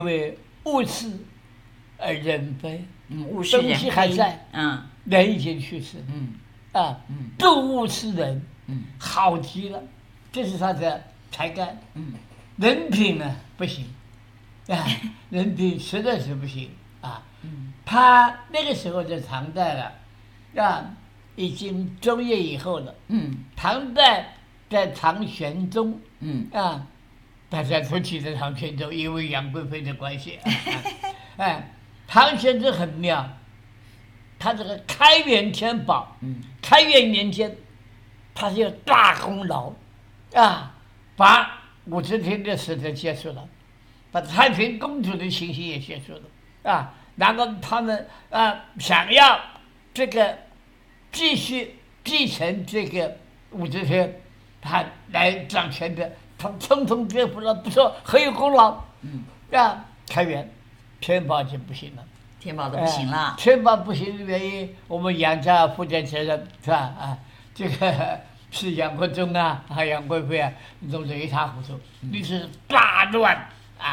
为物是而人非， 物是人非， 东西还在，人已经去世，动物是人，好极了，这是他的才干，人品呢不行，人品实在是不行啊，他那个时候在唐代了，已经中叶以后了，唐代在唐玄宗，大家都记得唐玄宗，因为杨贵妃的关系。唐玄宗很妙，他这个开元天宝，开元年间，他是有大功劳，把武则天的事情结束了，把太平公主的情形也结束了，然后他们想要这个继续继承这个武则天，他来掌权的。他通通颠覆了，不说很有功劳，开元，天宝就不行了， 天宝都不行了。 天宝不行的原因，我们杨家负责责任是吧？这个是杨国忠杨贵妃弄得一塌糊涂，于是大乱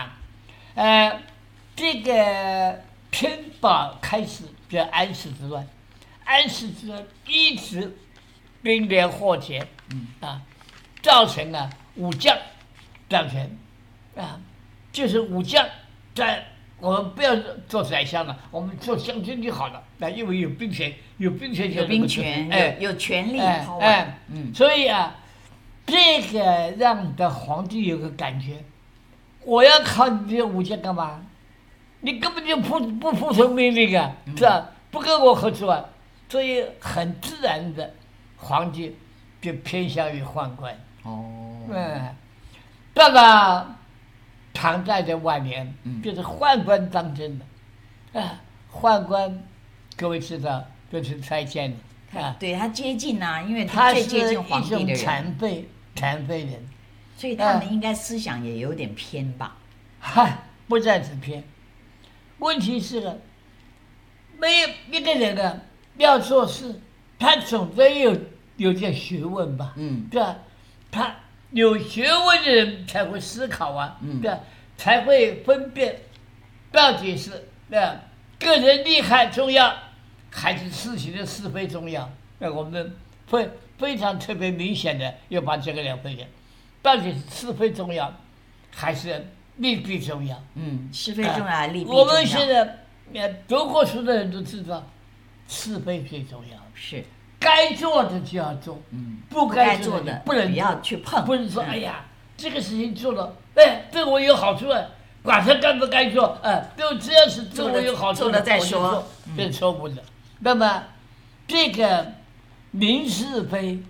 这个天宝开始叫安史之乱，安史之乱一直兵连祸结，造成武将掌权，就是武将在我们不要做宰相了，我们做将军就好了。因为有兵权，有兵权就有兵权，有权力所以这个让的皇帝有个感觉，我要靠你这些武将干嘛？你根本就不服从命令是吧？不跟我合作，所以很自然的，皇帝就偏向于宦官。到了唐代的晚年，就是宦官当政的，宦官，各位知道，就是太监的， 对他接近因为他最接近皇帝的人， 残废人， 所以他们应该思想也有点偏吧？ 不但是偏，问题是没有一个人要做事，他总得有点学问吧？对吧？他有学问的人才会思考对吧？才会分辨到底是个人利害重要，还是事情的是非重要。我们会非常特别明显的要把这个两分人，到底是是非重要，还是利弊重要？ 是非重要，利弊重要。 我们现在读过书的人都知道，是非最重要。 是。 该做的就要做，不该做的不能要去碰。 不是说这个事情做了，对我有好处管他该不该做只要是对我有好处做了再说， 这是错误的。那么这个明是非，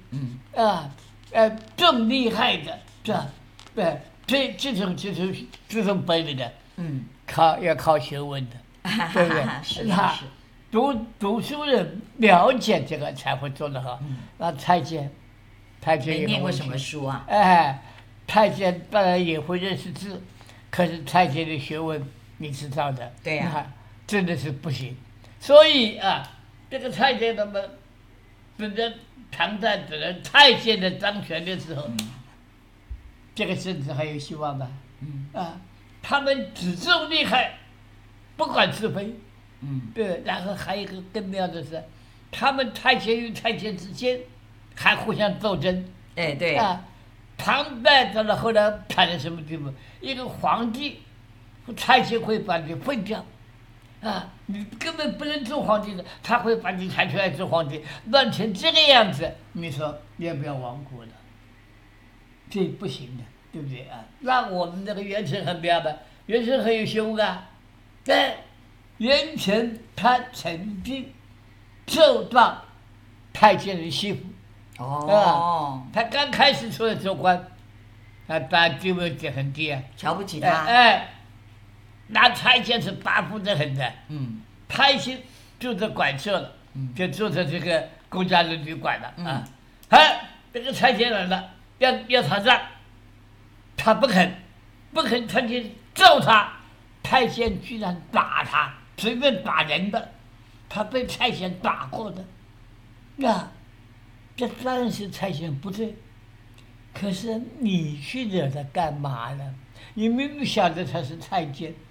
重利害的，这种本领的，要靠学问的，对不对？ 是。 读书人了解这个才会做得好。那太监没念过什么书啊？ 太监当然也会认识字，可是太监的学问你知道的， 对呀， 真的是不行。所以这个太监他们等着唐代等着太监的当权的时候，这个政治还有希望吧？他们只重利害，不管是非。对，然后还有一个更妙的是，他们太监与太监之间还互相斗争。 对唐代到了后来谈到什么地步？一个皇帝，太监会把你废掉，你根本不能做皇帝的，他会把你抬出来做皇帝，乱成这个样子，你说要不要亡国的？这不行的，对不对那我们那个元成很妙的，元成很有胸元成他曾经受到太监的欺负，他刚开始出来做官，当然地位就很低瞧不起他。 那太监是跋扈得很的，太监住着馆舍了，就住着这个公家的旅馆了这个太监来了，要他让，他不肯，他就揍他，太监居然打他。随便打人的，他被太监打过的，这当然是太监不对。可是你去惹他干嘛呢？你明明晓得他是太监，